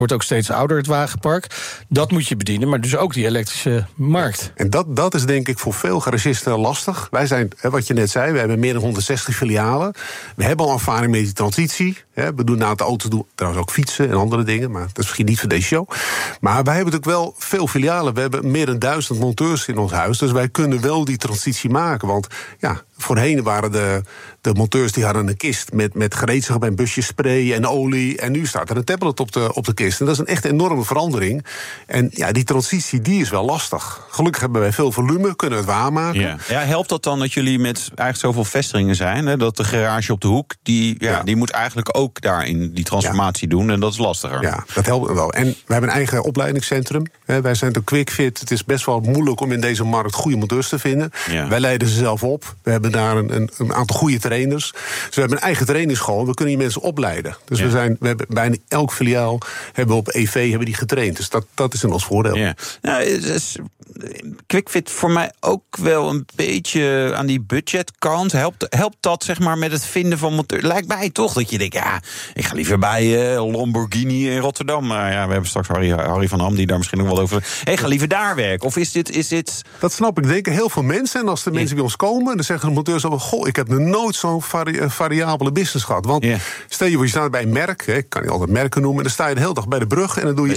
Wordt ook steeds ouder, het wagenpark. Dat moet je bedienen, maar dus ook die elektrische markt. En dat is denk ik voor veel garagisten lastig. Wij zijn, wat je net zei, we hebben meer dan 160 filialen. We hebben al ervaring met die transitie. We doen na het auto trouwens ook fietsen en andere dingen, maar dat is misschien niet voor deze show. Maar wij hebben natuurlijk wel veel filialen. We hebben meer dan 1000 monteurs in ons huis. Dus wij kunnen wel die transitie maken. Want ja, voorheen waren de monteurs die hadden een kist met gereedschap en busjes spray en olie. En nu staat er een tablet op de kist. En dat is een echt enorme verandering. En ja, die transitie die is wel lastig. Gelukkig hebben wij veel volume, kunnen we het waarmaken. Ja, helpt dat dan dat jullie met eigenlijk zoveel vestigingen zijn? Hè? Dat de garage op de hoek, die moet eigenlijk ook daarin die transformatie doen. En dat is lastiger. Ja, dat helpt wel. En wij hebben een eigen opleidingscentrum. Wij zijn de QuickFit. Het is best wel moeilijk om in deze markt goede monteurs te vinden. Ja. Wij leiden ze zelf op. We hebben daar een aantal goede trainers. Dus we hebben een eigen trainingsschool. We kunnen die mensen opleiden. Dus we hebben bijna elk filiaal hebben we op EV hebben die getraind. Dus dat is in ons voordeel. Ja. Nou, is QuickFit voor mij ook wel een beetje aan die budgetkant. Helpt dat zeg maar met het vinden van monteurs? Lijkt mij toch dat je denkt, ja, ik ga liever bij Lamborghini in Rotterdam. Maar ja, we hebben straks Harry van Ham die daar misschien nog wel over. Ik ga liever daar werken. Of is dit? Dat snap ik. Denken heel veel mensen. En als de mensen bij ons komen, dan zeggen de monteurs al, goh, ik heb nog nooit zo'n variabele business gehad. Want stel je staat bij een merk, ik kan niet altijd merken noemen, en dan sta je de hele dag bij de brug en dan doe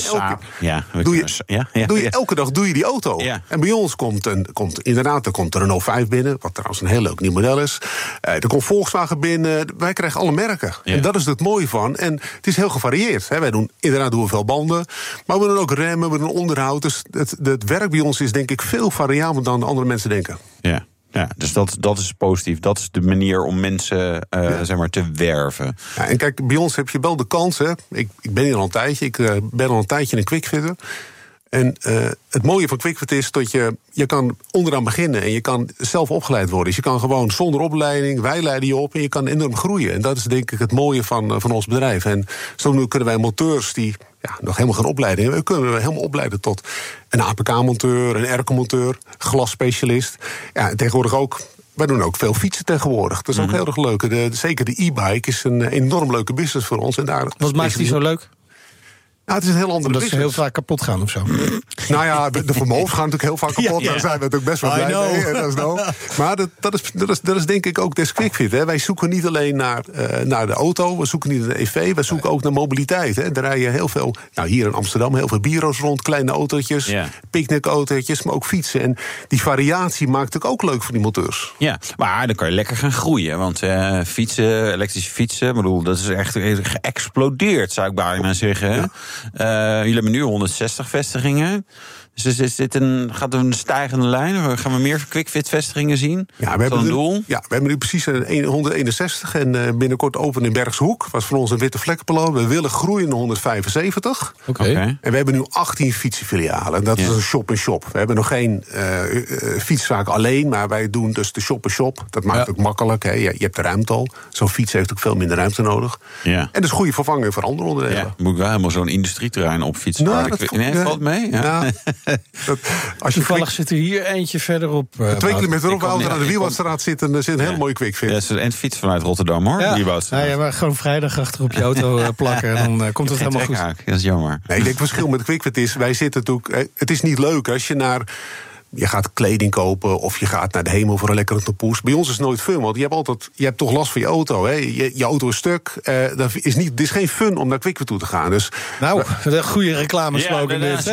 je elke dag die auto. Ja. En bij ons komt er Renault 5 binnen, wat trouwens een heel leuk nieuw model is. Er komt Volkswagen binnen. Wij krijgen alle merken. Ja. En dat is het mooie van. En het is heel gevarieerd. Wij doen we veel banden, maar we doen ook remmen, we doen onderhoud. Dus het werk bij ons is denk ik veel variabel dan andere mensen denken. Ja. Ja, dus dat is positief. Dat is de manier om mensen zeg maar te werven. Ja, en kijk, bij ons heb je wel de kans. Hè. Ik ben hier al een tijdje. Ik ben al een tijdje een QuickFitter. En het mooie van QuickFit is dat je kan onderaan beginnen en je kan zelf opgeleid worden. Dus je kan gewoon zonder opleiding, wij leiden je op en je kan enorm groeien. En dat is denk ik het mooie van ons bedrijf. En zo kunnen wij monteurs die nog helemaal geen opleiding hebben, kunnen we helemaal opleiden tot een APK-monteur, een airco-monteur, glasspecialist. Ja, en tegenwoordig ook. Wij doen ook veel fietsen tegenwoordig. Dat is ook heel erg leuk. Zeker de e-bike is een enorm leuke business voor ons. En wat maakt die zo leuk? Nou, het is een heel andere business. Dat ze heel vaak kapot gaan of zo. Nou ja, de vermogens gaan natuurlijk heel vaak kapot. Daar zijn we natuurlijk best wel blij mee. Maar dat is denk ik ook des QuickFit. Hè. Wij zoeken niet alleen naar de auto. We zoeken niet naar de EV. Wij zoeken ook naar mobiliteit. Hè. Er rijden heel veel, hier in Amsterdam, heel veel bureaus rond. Kleine autootjes, picknickautootjes, maar ook fietsen. En die variatie maakt het ook leuk voor die monteurs. Ja, maar dan kan je lekker gaan groeien. Want fietsen, elektrische fietsen, ik bedoel, dat is echt geëxplodeerd, zou ik bijna zeggen. Ja. Jullie hebben nu 160 vestigingen. Dus gaat er een stijgende lijn? Gaan we meer QuickFit-vestigingen zien? Ja, we hebben nu precies 161. En binnenkort openen in Bergshoek. Was voor ons een witte vlekkenplan. We willen groeien naar 175. Okay. En we hebben nu 18 fietsenfilialen. En dat is een shop-in-shop. We hebben nog geen fietszaak alleen. Maar wij doen dus de shop-in-shop. Dat maakt het ook makkelijk. Hè. Je hebt de ruimte al. Zo'n fiets heeft ook veel minder ruimte nodig. Ja. En dat is goede vervanging voor andere onderdelen. Ja, moet ik wel helemaal zo'n industrieterrein opfietsen. Valt mee? Ja. Toevallig zit er hier eentje verderop. 2 kilometer op aan de Wielwoudstraat zit een hele mooie QuickFit. Ja, en fiets vanuit Rotterdam, hoor. Ja, maar gewoon vrijdag achter op je auto plakken en dan komt het helemaal goed. Dat is jammer. Nee, ik denk het verschil met de QuickFit is, wij zitten natuurlijk. Het is niet leuk als je gaat kleding kopen of je gaat naar de hemel voor een lekkere tompoes. Bij ons is het nooit fun, want je hebt toch last van je auto. Hè? Je auto is stuk. Het is geen fun om naar QuickFit toe te gaan. Dus, een goede reclameslogan dit.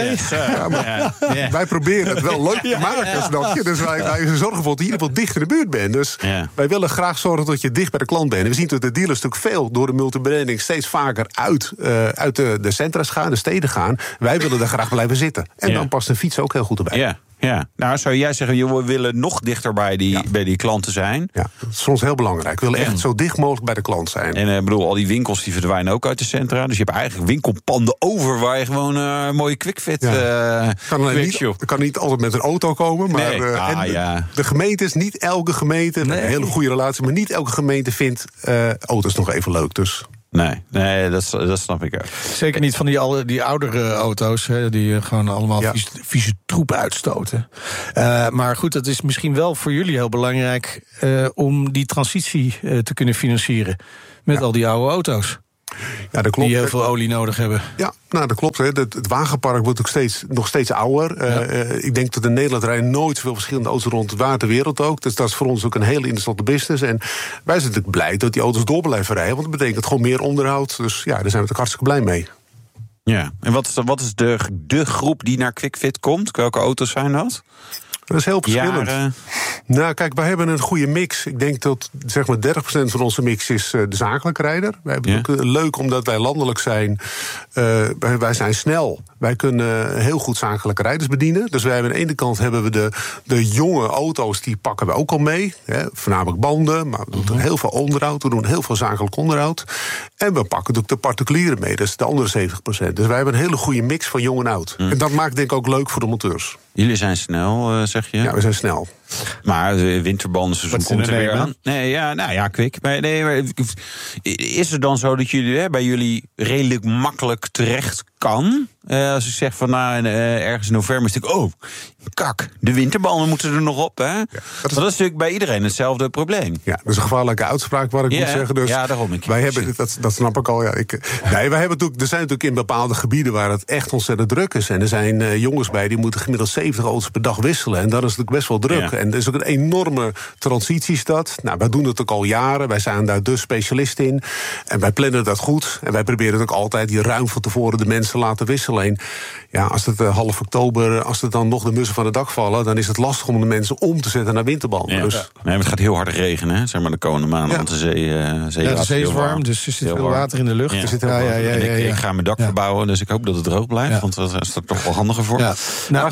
Wij proberen het wel leuk te maken, snap je? Dus wij zorgen ervoor dat je in ieder geval dicht in de buurt bent. Dus wij willen graag zorgen dat je dicht bij de klant bent. En we zien dat de dealers natuurlijk veel door de multibranding steeds vaker uit de centra's gaan, de steden gaan. Wij willen daar graag blijven zitten. En dan past een fiets ook heel goed erbij. Ja, nou zou jij zeggen, we willen nog dichter bij die klanten zijn. Ja, dat is voor ons heel belangrijk. We willen echt zo dicht mogelijk bij de klant zijn. En ik bedoel, al die winkels die verdwijnen ook uit de centra. Dus je hebt eigenlijk winkelpanden over waar je gewoon een mooie QuickFit kan niet altijd met een auto komen. Maar de gemeente is niet elke gemeente. Een hele goede relatie, maar niet elke gemeente vindt auto's nog even leuk. Dus. Nee, dat snap ik ook. Zeker niet van die oudere auto's, hè, die gewoon allemaal vieze troep uitstoten. Maar goed, dat is misschien wel voor jullie heel belangrijk om die transitie te kunnen financieren met al die oude auto's. Ja, dat klopt. Die heel veel olie nodig hebben. Ja, nou, dat klopt. Hè. Het wagenpark wordt ook nog steeds ouder. Ik denk dat in Nederland rijden nooit zoveel verschillende auto's rond het waar ter wereld ook. Dus dat is voor ons ook een hele interessante business. En wij zijn natuurlijk blij dat die auto's door blijven rijden. Want dat betekent gewoon meer onderhoud. Dus ja, daar zijn we ook hartstikke blij mee. Ja, en wat is de groep die naar QuickFit komt? Welke auto's zijn dat? Dat is heel verschillend. Jaren. Nou, kijk, wij hebben een goede mix. Ik denk dat zeg maar 30% van onze mix is de zakelijke rijder. Wij hebben ook leuk omdat wij landelijk zijn. Wij zijn snel. Wij kunnen heel goed zakelijke rijders bedienen. Dus wij hebben aan de ene kant hebben we de jonge auto's, die pakken we ook al mee. Hè, voornamelijk banden, maar we doen heel veel onderhoud. We doen heel veel zakelijk onderhoud. En we pakken ook de particulieren mee, dat is de andere 70%. Dus wij hebben een hele goede mix van jong en oud. En dat maakt denk ik ook leuk voor de monteurs. Jullie zijn snel, zeg je? Ja, we zijn snel. Maar de winterbandenseizoen komt er weer aan. Nee, ja, nou ja, Kwik. Maar is het dan zo dat jullie bij jullie redelijk makkelijk terecht kan? Als ik zeg van ergens in november is het kak, de winterbanden moeten er nog op, hè? Ja, dat is natuurlijk bij iedereen hetzelfde probleem. Ja, dat is een gevaarlijke uitspraak wat ik moet zeggen. Dus ja, daarom. Wij hebben, dat snap ik al. Ja, wij hebben er zijn natuurlijk in bepaalde gebieden waar het echt ontzettend druk is. En er zijn jongens bij die moeten gemiddeld 70 auto's per dag wisselen. En dat is natuurlijk best wel druk. Ja. En er is ook een enorme transitiestad. Nou, wij doen het ook al jaren. Wij zijn daar dus specialist in. En wij plannen dat goed. En wij proberen het ook altijd die ruim van tevoren de mensen laten wisselen. En ja, als het half oktober, als er dan nog de mussen van het dak vallen, dan is het lastig om de mensen om te zetten naar winterbanden. Ja. Dus Nee, het gaat heel hard regenen, hè? Zeg maar de komende maanden. Want de zee is warm, dus er zit veel water in de lucht. Ja. Ik ga mijn dak verbouwen, dus ik hoop dat het droog blijft. Want dat is er toch wel handiger voor. Ja.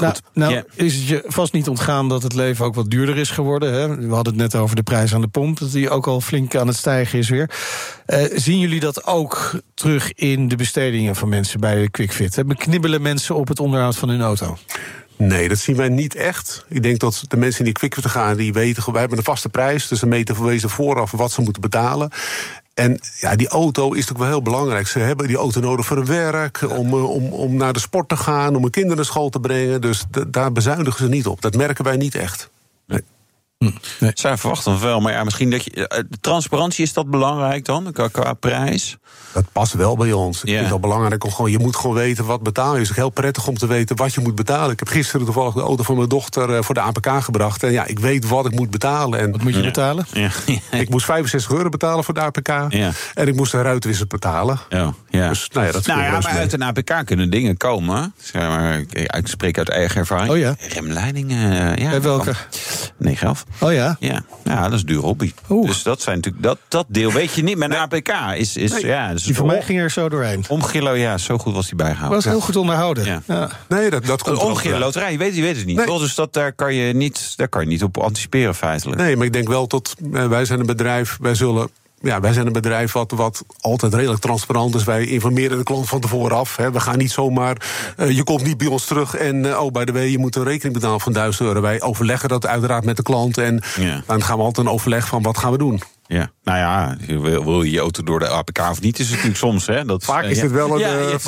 Is het je vast niet ontgaan dat het leven ook wat duurder is geworden. Hè? We hadden het net over de prijs aan de pomp, dat die ook al flink aan het stijgen is weer. Zien jullie dat ook terug in de bestedingen van mensen bij QuickFit? Beknibbelen mensen op het onderhoud van hun auto? Nee, dat zien wij niet echt. Ik denk dat de mensen die QuickFit gaan, die weten, wij hebben een vaste prijs, dus ze meten verwezen vooraf wat ze moeten betalen. En ja, die auto is natuurlijk wel heel belangrijk. Ze hebben die auto nodig voor hun werk, om naar de sport te gaan, om hun kinderen naar school te brengen. Dus daar bezuinigen ze niet op. Dat merken wij niet echt. Nee. Nee. Zij verwachten wel, maar ja, misschien dat je. Transparantie, is dat belangrijk dan, qua prijs? Dat past wel bij ons. Ik vind het wel belangrijk om je moet gewoon weten wat betaal je. Het is ook heel prettig om te weten wat je moet betalen. Ik heb gisteren toevallig de auto van mijn dochter voor de APK gebracht. En ja, ik weet wat ik moet betalen. En wat moet je betalen? Ja. Ik moest €65 betalen voor de APK. Ja. En ik moest een ruitwissel betalen. Ja. Dus, dat maar uit een APK kunnen dingen komen. Zeg maar, ik spreek uit eigen ervaring. Oh ja. Remleidingen. Bij welke? 911. Oh ja? Ja, dat is een duur hobby. Dus dat zijn natuurlijk dat deel weet je niet. Met een APK is dus die van mij ging er zo doorheen. Omgillen, zo goed was die bijgehouden. Was heel goed onderhouden. Ja. Nee, dat komt een omgillen loterij, je weet het niet. Nee. Dus daar kan je niet op anticiperen feitelijk. Nee, maar ik denk wel dat wij zijn een bedrijf, wij zijn een bedrijf wat altijd redelijk transparant is. Wij informeren de klant van tevoren af. We gaan niet zomaar, je komt niet bij ons terug en by the way, je moet een rekening betalen van €1000. Wij overleggen dat uiteraard met de klant en dan gaan we altijd een overleg van wat gaan we doen. Ja, nou ja, wil je auto door de APK of niet, is het natuurlijk soms, hè? Vaak is het wel een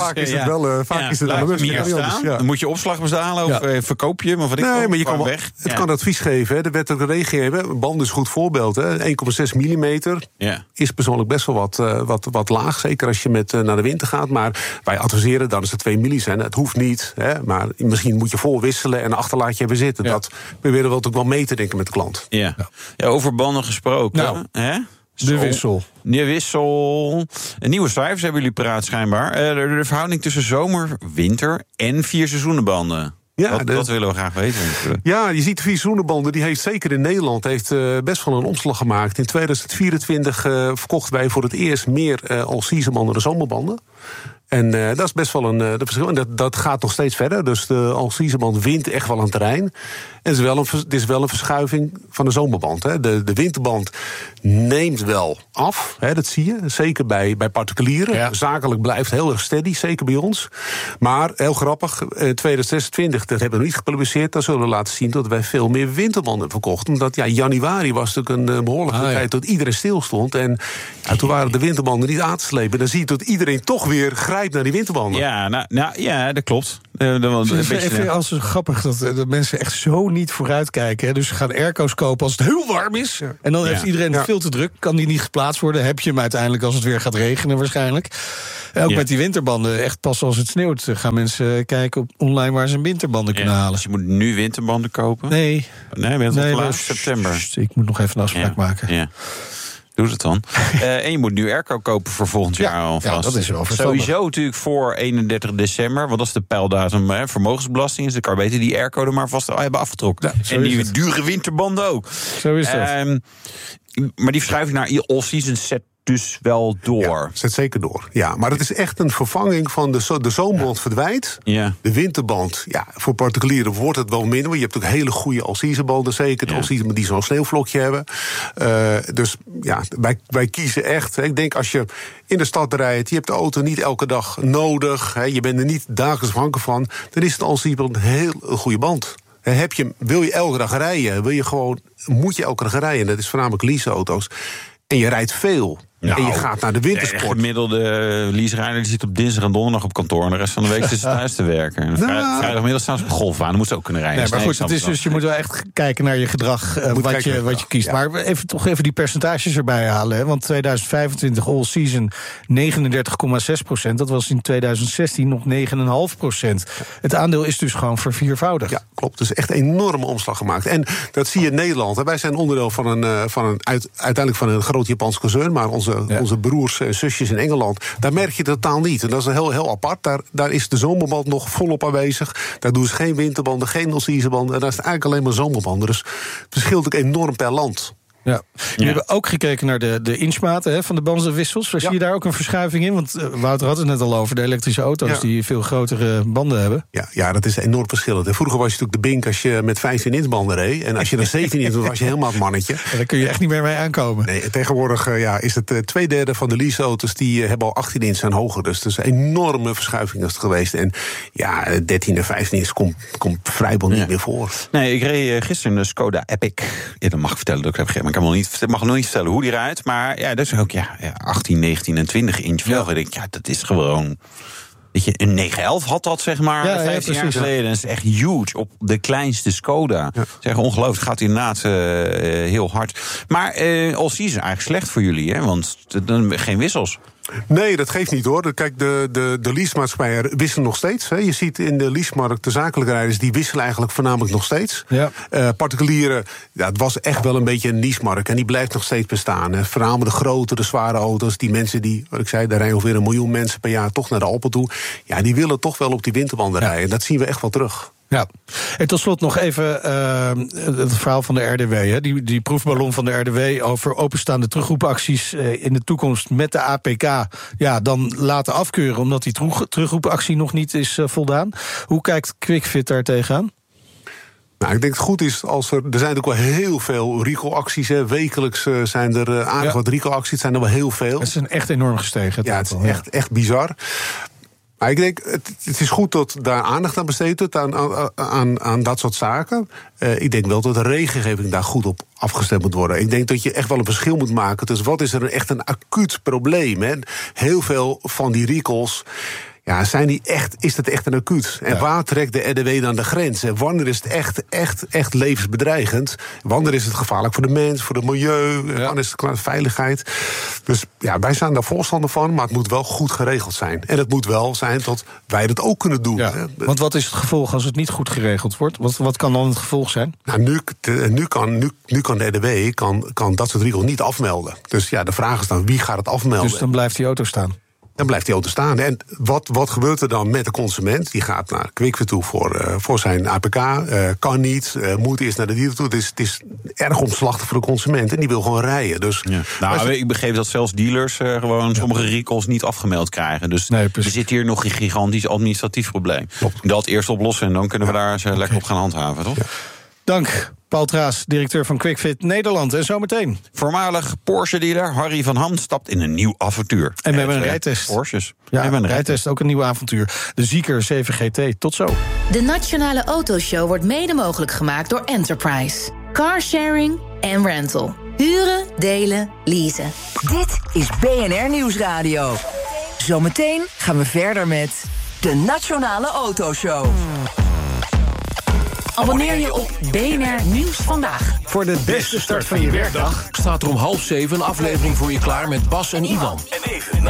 staan. Dan moet je opslag betalen of verkoop je, maar maar je kan weg. Het kan advies geven, hè? De wettelijke regeling, een band is een goed voorbeeld, hè? 1,6 millimeter is persoonlijk best wel wat laag, zeker als je naar de winter gaat. Maar wij adviseren dan is het 2 milli zijn. Het hoeft niet, hè? Maar misschien moet je voorwisselen en achter laat je even zitten. Dat proberen we ook wel mee te denken met de klant. Ja, over banden gesproken. De wissel. De wissel. Nieuwe cijfers hebben jullie paraat schijnbaar. De verhouding tussen zomer, winter en 4 seizoenenbanden. Ja, dat willen we graag weten. Ja, je ziet de 4 seizoenenbanden, die heeft zeker in Nederland best wel een omslag gemaakt. In 2024 verkochten wij voor het eerst meer all-season-banden dan zomerbanden. En dat is best wel een verschil. En dat gaat nog steeds verder. Dus de all-season-band wint echt wel aan terrein. En het is wel een verschuiving van de zomerband. Hè. De winterband neemt wel af. Hè, dat zie je. Zeker bij particulieren. Ja. Zakelijk blijft heel erg steady. Zeker bij ons. Maar heel grappig. 2026, dat hebben we niet gepubliceerd. Dan zullen we laten zien dat wij veel meer winterbanden verkocht. Omdat januari was natuurlijk een behoorlijke tijd dat iedereen stilstond. En toen waren de winterbanden niet aan te slepen. Dan zie je dat iedereen toch weer grijpt rijp naar die winterbanden. Ja, dat klopt. Ik vind het zo grappig dat mensen echt zo niet vooruitkijken. Hè. Dus ze gaan airco's kopen als het heel warm is. Ja. En dan heeft iedereen het veel te druk. Kan die niet geplaatst worden. Heb je hem uiteindelijk als het weer gaat regenen waarschijnlijk. Ook met die winterbanden. Echt pas als het sneeuwt gaan mensen kijken online waar ze winterbanden kunnen halen. Dus je moet nu winterbanden kopen? Nee, september. Ik moet nog even een afspraak maken. Ja. Doe het dan. En je moet nu airco kopen voor volgend jaar alvast. Ja, dat is wel verstandig. Sowieso natuurlijk voor 31 december. Want dat is de pijldatum vermogensbelasting. Dus dan kan je beter die airco er maar vast hebben afgetrokken. Ja, en die dure winterbanden ook. Zo is dat. Maar die verschuiving naar all-season set dus wel door. Ja, zet zeker door. Ja, maar het is echt een vervanging van de zomerband verdwijnt. Ja. De winterband, voor particulieren wordt het wel minder. Je hebt ook hele goede all-season banden, zeker. De all-season die zo'n sneeuwvlokje hebben. Dus ja, wij kiezen echt. Ik denk als je in de stad rijdt, je hebt de auto niet elke dag nodig. Je bent er niet dagelijks afhankelijk van. Dan is het all-season een heel goede band. Wil je elke dag rijden? Moet je elke dag rijden? Dat is voornamelijk leaseauto's. En je rijdt veel. En je gaat naar de wintersport. De gemiddelde leaserijder zit op dinsdag en donderdag op kantoor. En de rest van de week zit ze thuis te werken. En vrijdagmiddag staan ze op golf aan. Dan moet ze ook kunnen rijden. Nee, maar goed, het is dus, je moet wel echt kijken naar je gedrag. Wat je kiest. Ja. Maar even die percentages erbij halen. Hè? Want 2025 all season 39,6%. Dat was in 2016 nog 9,5%. Het aandeel is dus gewoon verviervoudigd. Ja, klopt. Dus echt een enorme omslag gemaakt. En dat zie je in Nederland. Wij zijn onderdeel uiteindelijk van een groot Japans concern. Maar onze broers en zusjes in Engeland, daar merk je het totaal niet. En dat is heel, heel apart. Daar is de zomerband nog volop aanwezig. Daar doen ze geen winterbanden, geen all-seasonbanden. En daar is het eigenlijk alleen maar zomerbanden. Dus het verschilt ook enorm per land. Ja. Jullie hebben ook gekeken naar de inchmaten van de bandenwissels. Zie je daar ook een verschuiving in? Want Wouter had het net al over de elektrische auto's die veel grotere banden hebben. Ja, dat is enorm verschillend. Vroeger was je natuurlijk de bink als je met 15-inch banden reed. En als je dan 17 was je helemaal het mannetje. En daar kun je echt niet meer mee aankomen. Nee, tegenwoordig is het 2/3 van de leaseauto's die hebben al 18 inch en hoger. Dus dat is een enorme verschuiving is het geweest. En 13 en 15 inch komt vrijwel niet meer voor. Nee, ik reed gisteren een Skoda Epic. Dat mag ik vertellen dat ik heb gegeven. Ik mag nog niet vertellen hoe die rijdt. Maar dat is ook 18, 19 en 20 inch velgen. Ik denk, dat is gewoon... Weet je, een 911 had dat, zeg maar, 15 jaar geleden. Dat is echt huge op de kleinste Skoda. Zeg, ongelooflijk, gaat inderdaad heel hard. Maar all-season is eigenlijk slecht voor jullie, hè? Want geen wissels. Nee, dat geeft niet hoor. Kijk, de leasemaatschappijen wisselen nog steeds. Hè. Je ziet in de leasemarkt de zakelijke rijders, die wisselen eigenlijk voornamelijk nog steeds. Ja. Particulieren, het was echt wel een beetje een leasemarkt. En die blijft nog steeds bestaan. Hè. Voornamelijk de grote, de zware auto's. Die mensen die, wat ik zei, daar rijden ongeveer 1 miljoen mensen per jaar toch naar de Alpen toe. Ja, die willen toch wel op die winterbanden rijden. Dat zien we echt wel terug. Ja, en tot slot nog even het verhaal van de RDW. Hè. Die proefballon van de RDW over openstaande terugroepacties in de toekomst met de APK. Ja, dan laten afkeuren omdat die terugroepactie nog niet is voldaan. Hoe kijkt Quickfit daar tegenaan? Nou, ik denk het goed is als er zijn ook wel heel veel recall-acties. Wekelijks zijn er aardig wat recall-acties. Het zijn er wel heel veel. Het is echt enorm gestegen. Het is echt bizar. Maar ik denk, het is goed dat daar aandacht aan besteed wordt, aan dat soort zaken. Ik denk wel dat de regelgeving daar goed op afgestemd moet worden. Ik denk dat je echt wel een verschil moet maken. Dus wat is er echt een acuut probleem? Hè? Heel veel van die recalls... Ja, is het echt een acuut? En waar trekt de RDW dan de grens? En wanneer is het echt levensbedreigend? Wanneer is het gevaarlijk voor de mens, voor het milieu? Wanneer is het qua veiligheid? Dus wij zijn daar voorstander van, maar het moet wel goed geregeld zijn. En het moet wel zijn dat wij dat ook kunnen doen. Ja, want wat is het gevolg als het niet goed geregeld wordt? Wat kan dan het gevolg zijn? Nou, nu kan de RDW kan dat soort regels niet afmelden. Dus de vraag is dan, wie gaat het afmelden? Dus dan blijft die auto staan? Dan blijft die auto staan. En wat gebeurt er dan met de consument? Die gaat naar Quickfit toe voor zijn APK. Kan niet, moet eerst naar de dealer toe. Het is erg omslachtig voor de consument. En die wil gewoon rijden. Dus, ik begreep dat zelfs dealers gewoon sommige recalls niet afgemeld krijgen. Dus er zit hier nog een gigantisch administratief probleem. Klopt. Dat eerst oplossen en dan kunnen we daar lekker op gaan handhaven, toch? Ja. Dank. Paul Traas, directeur van Quickfit Nederland. En zometeen. Voormalig Porsche-dealer Harry van Ham stapt in een nieuw avontuur. En we hebben een rijtest. Porsches. Ja, we hebben een rijtest, ook een nieuw avontuur. De Zeekr 7 GT. Tot zo. De Nationale Autoshow wordt mede mogelijk gemaakt door Enterprise. Carsharing en rental. Huren, delen, leasen. Dit is BNR Nieuwsradio. Zometeen gaan we verder met de Nationale Autoshow. Abonneer je op BNR Nieuws Vandaag. Voor de beste start van je werkdag staat er om 6:30 een aflevering voor je klaar met Bas en Iwan. En even